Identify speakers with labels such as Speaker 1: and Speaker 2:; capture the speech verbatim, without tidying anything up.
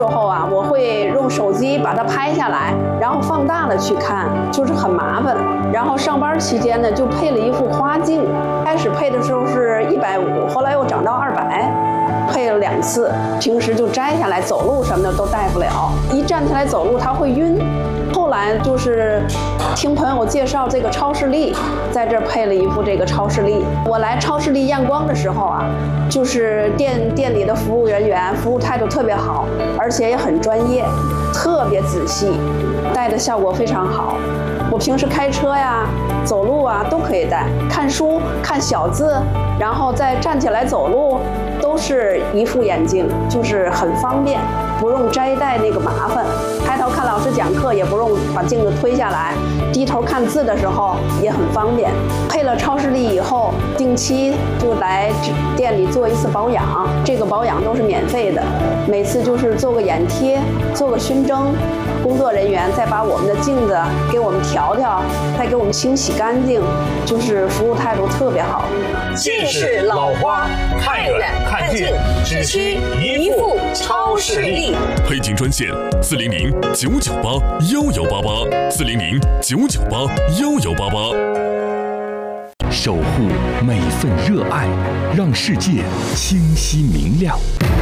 Speaker 1: 时候啊，我会用手机把它拍下来，然后放大了去看，就是很麻烦。然后上班期间呢，就配了一副花镜，开始配的时候是一百五，后来又涨到二百，配了两次。平时就摘下来走路什么的都戴不了，一站起来走路它会晕。后来就是听朋友介绍这个超视力，在这儿配了一副这个超视力。我来超视力验光的时候啊，就是店店里的服务人员服务态度特别好，而且也很专业，特别仔细，戴的效果非常好。我平时开车呀、走路啊都可以戴，看书、看小字，然后再站起来走路，都是一副眼镜，就是很方便，不用摘戴那个麻烦。抬头看老师讲课也不用把镜子推下来，低头看字的时候也很方便。配了超视力以后，定期就来店里做一次保养，这个保养都是免费的，每次就是做个眼贴，做个熏蒸，工作人员再把我们的镜子给我们调调，再给我们清洗干净，就是服务态度特别好。
Speaker 2: 近视老花，看远看近，只需一副超视力。
Speaker 3: 配镜专线：四零零九九八幺幺八八，四零零九九八幺幺八八。
Speaker 4: 守护每份热爱，让世界清晰明亮。